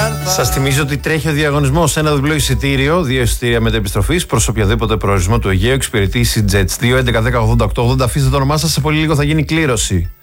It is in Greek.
Σας θυμίζω ότι τρέχει ο διαγωνισμός. Ένα διπλό εισιτήριο, 2 εισιτήρια μετεπιστροφής προς οποιοδήποτε προορισμό του Αιγαίου. Εξυπηρετεί η Jets 2, 11, 10, 88, 80. Αφήστε το όνομά σας, σε πολύ λίγο θα γίνει κλήρωση.